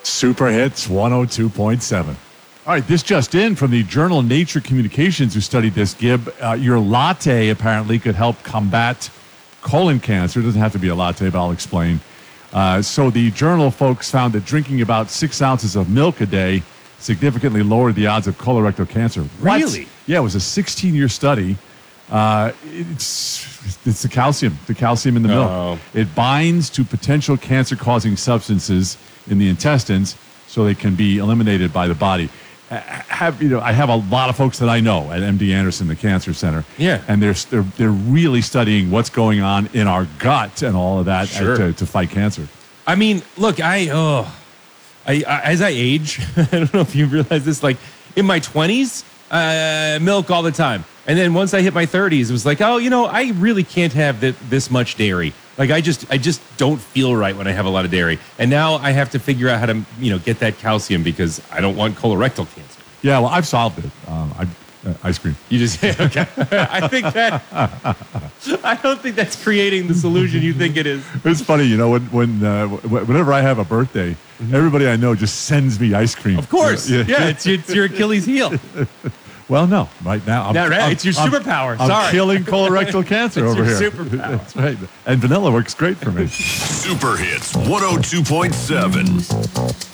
Super Hits 102.7. All right, this just in from the journal Nature Communications, who studied this, Gib. Your latte apparently could help combat colon cancer. It doesn't have to be a latte, but I'll explain. So the journal folks found that drinking about 6 ounces of milk a day significantly lowered the odds of colorectal cancer. Really? Yeah, it was a 16-year study. It's the calcium in the milk. It binds to potential cancer-causing substances in the intestines so they can be eliminated by the body. I have a lot of folks that I know at MD Anderson, the Cancer Center. Yeah. And they're really studying what's going on in our gut and all of that to fight cancer. I mean, look, I as I age, I don't know if you realize this, like in my 20s, milk all the time. And then once I hit my 30s, it was like, I really can't have this much dairy. Like I just don't feel right when I have a lot of dairy. And now I have to figure out how to, get that calcium because I don't want colorectal cancer. Yeah, well, I've solved it. Ice cream. You just, okay. I don't think that's creating the solution you think it is. It's funny, whenever I have a birthday, everybody I know just sends me ice cream. Of course. Yeah, it's your Achilles heel. Well, no. Right now, it's your superpower. I'm killing colorectal cancer over here. It's your superpower. That's right. And vanilla works great for me. Super Hits 102.7.